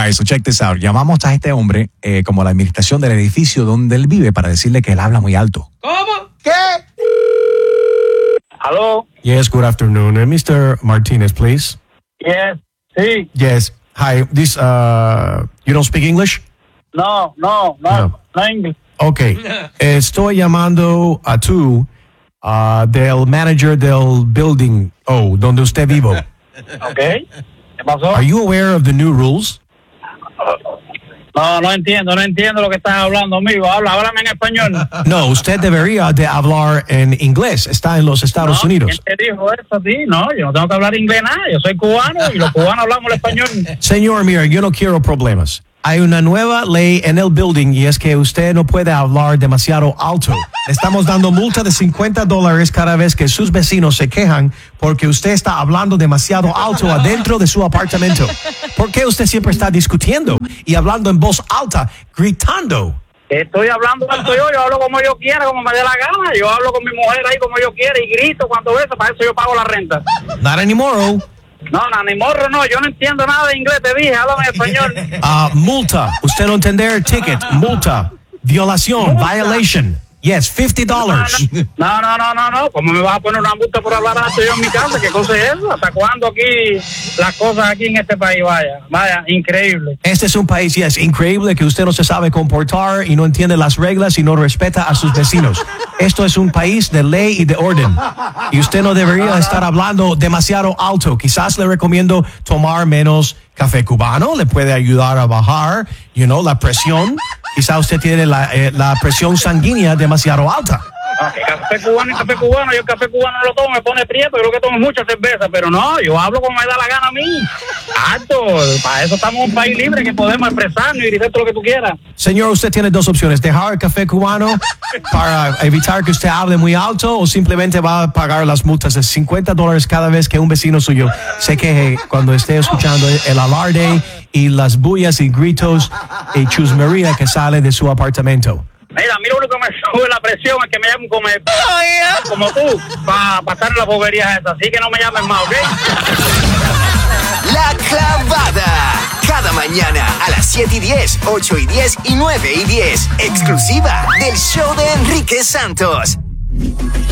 Alright, so check this out. Llamamos a este hombre como la administración del edificio donde él vive para decirle que él habla muy alto. ¿Cómo? ¿Qué? Hello? Yes, good afternoon. Mr. Martinez, please. Yes. Sí. Yes. Hi. This, you don't speak English? No English. Okay. Estoy llamando a tú, del manager del building, donde usted vive. Okay. ¿Qué pasó? Are you aware of the new rules? No entiendo lo que estás hablando, amigo. Háblame en español. No, usted debería de hablar en inglés. Está en los Estados Unidos. ¿Quién te dijo eso a ti? No, yo no tengo que hablar inglés nada. Yo soy cubano y los cubanos hablamos el español. Señor, mira, yo no quiero problemas. Hay una nueva ley en el building y es que usted no puede hablar demasiado alto. Le estamos dando multa de $50 cada vez que sus vecinos se quejan porque usted está hablando demasiado alto adentro de su apartamento. ¿Por qué usted siempre está discutiendo y hablando en voz alta, gritando? Estoy hablando alto yo hablo como yo quiera, como me dé la gana. Yo hablo con mi mujer ahí como yo quiera y grito cuando beso, para eso yo pago la renta. Not anymore. No, ni morro, no. Yo no entiendo nada de inglés, te dije. Háblame en español. Multa. Usted no entender. Ticket. Multa. Violación. Violation. Yes, $50. No. ¿Cómo me vas a poner una multa por hablar alto yo en mi casa? ¿Qué cosa es eso? ¿Hasta cuándo aquí las cosas aquí en este país? Vaya, increíble. Este es un país, es increíble que usted no se sabe comportar y no entiende las reglas y no respeta a sus vecinos. Esto es un país de ley y de orden. Y usted no debería estar hablando demasiado alto. Quizás le recomiendo tomar menos café cubano. Le puede ayudar a bajar, la presión. Quizás usted tiene la presión sanguínea demasiado alta. Café cubano. Yo el café cubano no lo tomo, me pone prieto. Creo que tomo mucha cerveza, pero no, yo hablo como me da la gana a mí. Alto, para eso estamos en un país libre que podemos expresarnos y decir todo lo que tú quieras. Señor, usted tiene dos opciones: dejar el café cubano para evitar que usted hable muy alto, o simplemente va a pagar las multas de $50 cada vez que un vecino suyo se queje cuando esté escuchando el alarde y las bullas y gritos y chusmería que sale de su apartamento. Mira, lo único que me sube la presión es que me llamen como tú, para pasar las boberías esas. Así que no me llamen más, ¿ok? La Clavada. Cada mañana a las 7:10, 8:10 y 9:10. Exclusiva del show de Enrique Santos.